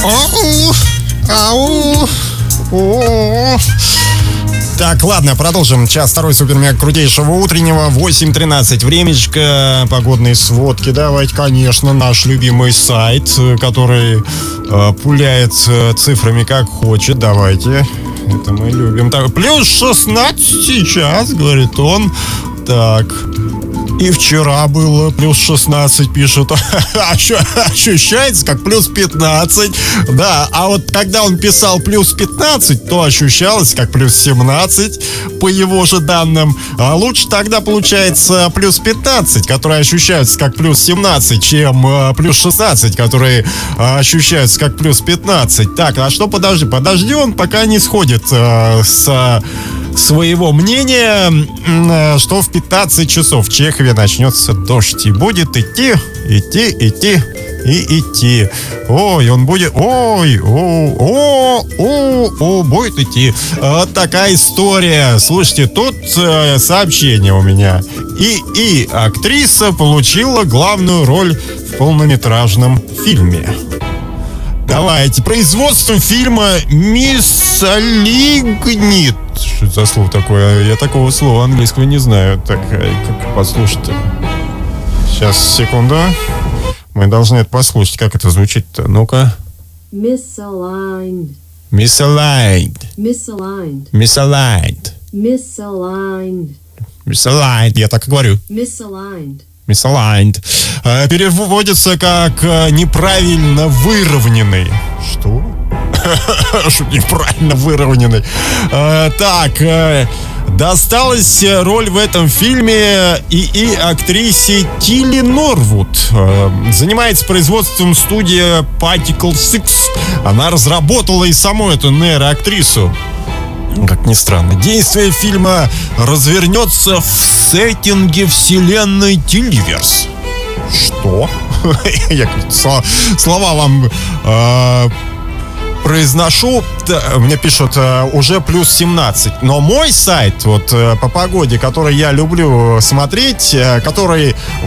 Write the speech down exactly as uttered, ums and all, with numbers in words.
Ау, ау, о. Так, ладно, продолжим. Час второй супер-мега крутейшего утреннего. восемь тринадцать времечко. Погодные сводки. Давайте, конечно, наш любимый сайт, который э, пуляет э, цифрами как хочет. Давайте. Это мы любим. Так, плюс шестнадцать сейчас, говорит он. Так. И вчера было плюс шестнадцать, пишут. Ощущается как плюс пятнадцать. Да, а вот когда он писал плюс пятнадцать, то ощущалось как плюс семнадцать, по его же данным. А лучше тогда получается плюс пятнадцать, которые ощущаются как плюс семнадцать, чем э, плюс шестнадцать, которые э, ощущаются как плюс пятнадцать. Так, а что подожди? Подожди, он пока не сходит э, с своего мнения, э, что в пятнадцать часов в Чехове начнется дождь и будет идти, идти, идти и идти. Ой, он будет... Ой, о, о, о, о, будет идти. Вот такая история. Слушайте, тут э, сообщение у меня. И, и актриса получила главную роль в полнометражном фильме. Давайте. Производством фильма «Миссалигнит». Что за слово такое? Я такого слова английского не знаю. Так, как послушать-то? Сейчас, секунду. Мы должны это послушать. Как это звучит-то? Ну-ка. Misaligned. Misaligned. Misaligned. Misaligned. Misaligned. Misaligned. Я так и говорю. Misaligned. Misaligned. Переводится как неправильно выровненный. Что? Что неправильно выровненный. Так, досталась роль в этом фильме и, и актрисе Тилли Норвуд. Занимается производством студия Particle Six. Она разработала и саму эту нейроактрису. Как ни странно, действие фильма развернется в сеттинге вселенной Теливерс. Что? Я слова вам э, произношу. Мне пишут уже плюс семнадцать. Но мой сайт вот по погоде, который я люблю смотреть, который